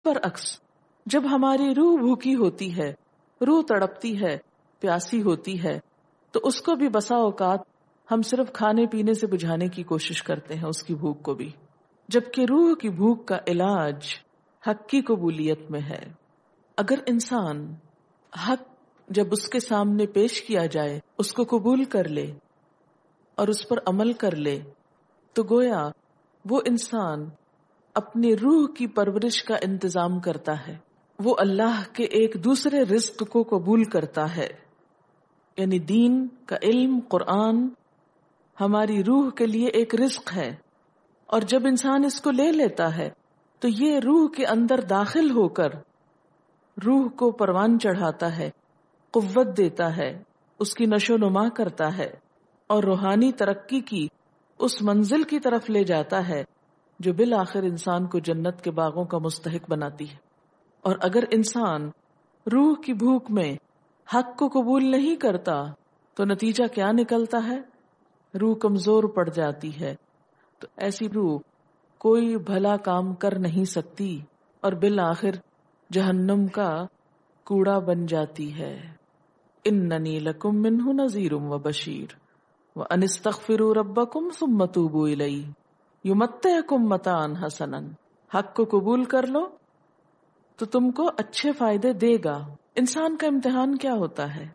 برعکس جب ہماری روح بھوکی ہوتی ہے، روح تڑپتی ہے، پیاسی ہوتی ہے، تو اس کو بھی بسا اوقات ہم صرف کھانے پینے سے بجھانے کی کوشش کرتے ہیں، اس کی بھوک کو بھی، جبکہ روح کی بھوک کا علاج حق کی قبولیت میں ہے۔ اگر انسان حق جب اس کے سامنے پیش کیا جائے اس کو قبول کر لے اور اس پر عمل کر لے، تو گویا وہ انسان اپنی روح کی پرورش کا انتظام کرتا ہے، وہ اللہ کے ایک دوسرے رزق کو قبول کرتا ہے، یعنی دین کا علم، قرآن ہماری روح کے لیے ایک رزق ہے، اور جب انسان اس کو لے لیتا ہے تو یہ روح کے اندر داخل ہو کر روح کو پروان چڑھاتا ہے، قوت دیتا ہے، اس کی نشو نما کرتا ہے، اور روحانی ترقی کی اس منزل کی طرف لے جاتا ہے جو بالآخر انسان کو جنت کے باغوں کا مستحق بناتی ہے۔ اور اگر انسان روح کی بھوک میں حق کو قبول نہیں کرتا تو نتیجہ کیا نکلتا ہے؟ روح کمزور پڑ جاتی ہے، تو ایسی روح کوئی بھلا کام کر نہیں سکتی اور بالآخر جہنم کا کوڑا بن جاتی ہے۔ اننی لکم منہ نذیر و بشیر وان استغفروا ربکم ثم توبوا الیہ یمتعکم متاعا حسنا۔ حق کو قبول کر لو تو تم کو اچھے فائدے دے گا۔ انسان کا امتحان کیا ہوتا ہے؟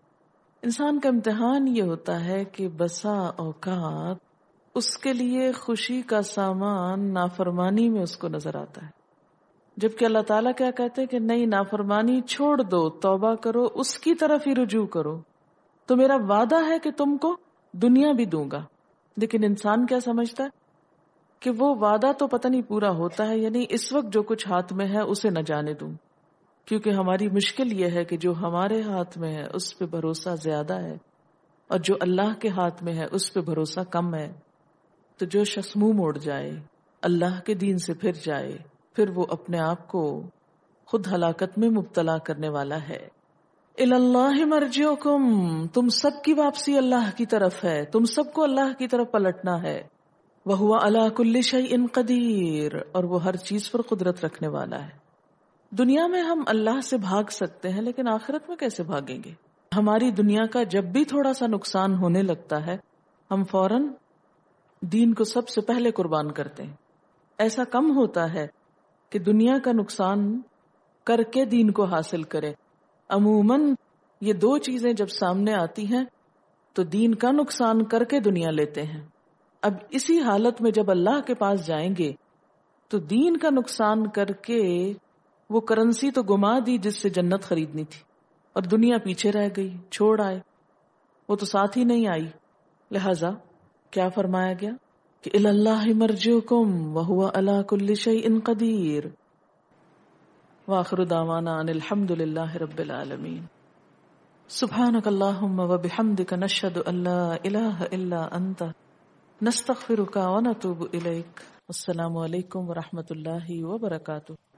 انسان کا امتحان یہ ہوتا ہے کہ بسا اوقات اس کے لیے خوشی کا سامان نافرمانی میں اس کو نظر آتا ہے، جبکہ اللہ تعالیٰ کیا کہتے ہیں کہ نہیں، نافرمانی چھوڑ دو، توبہ کرو، اس کی طرف ہی رجوع کرو، تو میرا وعدہ ہے کہ تم کو دنیا بھی دوں گا۔ لیکن انسان کیا سمجھتا ہے کہ وہ وعدہ تو پتہ نہیں پورا ہوتا ہے، یعنی اس وقت جو کچھ ہاتھ میں ہے اسے نہ جانے دوں، کیونکہ ہماری مشکل یہ ہے کہ جو ہمارے ہاتھ میں ہے اس پہ بھروسہ زیادہ ہے اور جو اللہ کے ہاتھ میں ہے اس پہ بھروسہ کم ہے۔ تو جو شخص منہ موڑ جائے، اللہ کے دین سے پھر جائے، پھر وہ اپنے آپ کو خود ہلاکت میں مبتلا کرنے والا ہے۔ الی اللہ مرجعکم، تم سب کی واپسی اللہ کی طرف ہے، تم سب کو اللہ کی طرف پلٹنا ہے۔ وہو علی کل شیء قدیر، اور وہ ہر چیز پر قدرت رکھنے والا ہے۔ دنیا میں ہم اللہ سے بھاگ سکتے ہیں، لیکن آخرت میں کیسے بھاگیں گے؟ ہماری دنیا کا جب بھی تھوڑا سا نقصان ہونے لگتا ہے ہم فوراً دین کو سب سے پہلے قربان کرتے ہیں۔ ایسا کم ہوتا ہے کہ دنیا کا نقصان کر کے دین کو حاصل کرے۔ عموماً یہ دو چیزیں جب سامنے آتی ہیں تو دین کا نقصان کر کے دنیا لیتے ہیں۔ اب اسی حالت میں جب اللہ کے پاس جائیں گے تو دین کا نقصان کر کے وہ کرنسی تو گما دی جس سے جنت خریدنی تھی، اور دنیا پیچھے رہ گئی، چھوڑ آئے، وہ تو ساتھ ہی نہیں آئی۔ لہذا کیا فرمایا گیا کہ الی اللہ مرجعکم وہو علی کل شیء قدیر۔ وآخر دعوانا ان الحمد للہ رب العالمین۔ سبحانک اللہم وبحمدک نشہد ان لا الہ الا انت نستغفرک ونتوب الیک۔ السلام علیکم ورحمۃ اللہ وبرکاتہ۔